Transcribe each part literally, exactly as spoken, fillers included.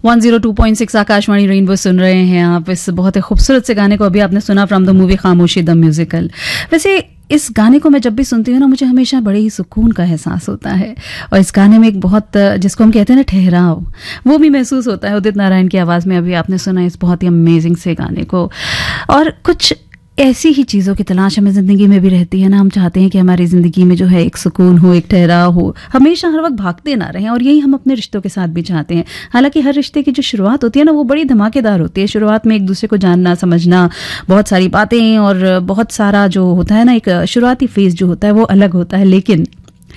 One zero two point six Akashvani rainbow सुन रहे हैं आप। इस बहुत ही खूबसूरत से गाने को अभी आपने सुना फ्रॉम द मूवी खामोशी द म्यूजिकल। वैसे इस गाने को मैं जब भी सुनती हूँ ना, मुझे हमेशा बड़े ही सुकून का एहसास होता है। और इस गाने में एक बहुत, जिसको हम कहते हैं ना ठहराव, वो भी महसूस होता है उदित नारायण की आवाज़ में। अभी आपने सुना इस बहुत ही अमेजिंग से गाने को। और कुछ ऐसी ही चीज़ों की तलाश हमें ज़िंदगी में भी रहती है ना। हम चाहते हैं कि हमारी ज़िंदगी में जो है एक सुकून हो, एक ठहराव हो, हमेशा हर वक्त भागते ना रहें। और यही हम अपने रिश्तों के साथ भी चाहते हैं। हालांकि हर रिश्ते की जो शुरुआत होती है ना, वो बड़ी धमाकेदार होती है। शुरुआत में एक दूसरे को जानना, समझना, बहुत सारी बातें और बहुत सारा जो होता है ना, एक शुरुआती फेज़ जो होता है वो अलग होता है। लेकिन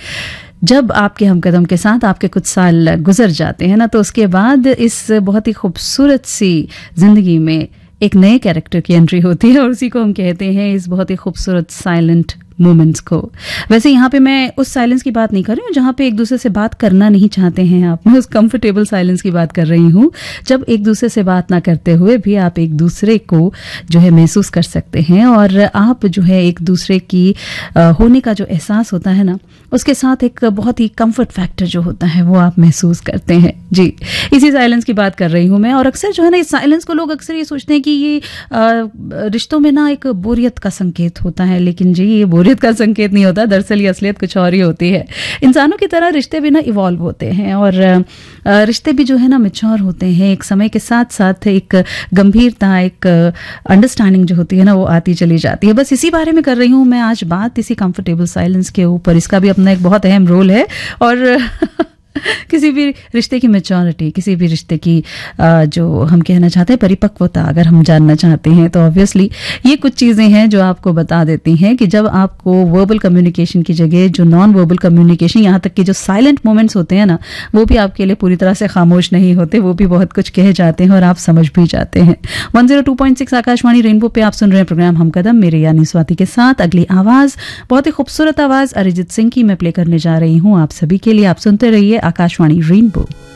जब आपके हमकदम के साथ आपके कुछ साल गुजर जाते हैं ना, तो उसके बाद इस बहुत ही खूबसूरत सी ज़िंदगी में एक नए कैरेक्टर की एंट्री होती है। और उसी को हम कहते हैं इस बहुत ही खूबसूरत साइलेंट मोमेंट्स को। वैसे यहाँ पे मैं उस साइलेंस की बात नहीं कर रही हूँ जहाँ पे एक दूसरे से बात करना नहीं चाहते हैं आप। मैं उस कंफर्टेबल साइलेंस की बात कर रही हूँ जब एक दूसरे से बात ना करते हुए भी आप एक दूसरे को जो है महसूस कर सकते हैं। और आप जो है एक दूसरे की आ, होने का जो एहसास होता है ना, उसके साथ एक बहुत ही कंफर्ट फैक्टर जो होता है वो आप महसूस करते हैं। जी, इसी साइलेंस की बात कर रही हूँ मैं। और अक्सर जो है ना, इस साइलेंस को लोग अक्सर ये सोचते हैं कि ये आ, रिश्तों में ना एक बोरियत का संकेत होता है। लेकिन जी, ये बोरियत का संकेत नहीं होता। दरअसल ये असलियत कुछ और ही होती है। इंसानों की तरह रिश्ते भी ना इवॉल्व होते हैं और रिश्ते भी जो है ना मैच्योर होते हैं। एक समय के साथ साथ एक गंभीरता, एक अंडरस्टैंडिंग जो होती है ना, वो आती चली जाती है। बस इसी बारे में कर रही हूँ मैं आज बात, इसी कंफर्टेबल साइलेंस के ऊपर। इसका भी अपना एक बहुत अहम रोल है। और किसी भी रिश्ते की मैच्योरिटी, किसी भी रिश्ते की जो हम कहना चाहते हैं परिपक्वता अगर हम जानना चाहते हैं, तो ऑब्वियसली ये कुछ चीज़ें हैं जो आपको बता देती हैं कि जब आपको वर्बल कम्युनिकेशन की जगह जो नॉन वर्बल कम्युनिकेशन, यहाँ तक कि जो साइलेंट मोमेंट्स होते हैं ना, वो भी आपके लिए पूरी तरह से खामोश नहीं होते। वो भी बहुत कुछ कह जाते हैं और आप समझ भी जाते हैं। One zero two point six Akashvani rainbow पे आप सुन रहे हैं प्रोग्राम हम कदम, मेरे यानी स्वाति के साथ। अगली आवाज़ बहुत ही खूबसूरत आवाज़ अरिजीत सिंह की मैं प्ले करने जा रही हूँ आप सभी के लिए। आप सुनते रहिए आकाशवाणी रेनबो।